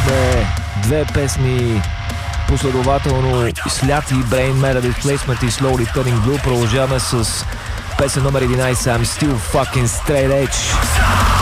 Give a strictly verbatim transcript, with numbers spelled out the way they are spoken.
Чухме две песни последователно Сляти, Brain Matter Displacement и Slowly Turning Blue. Продължаваме с песен номер единайсет I'm Still Fucking Straight Edge.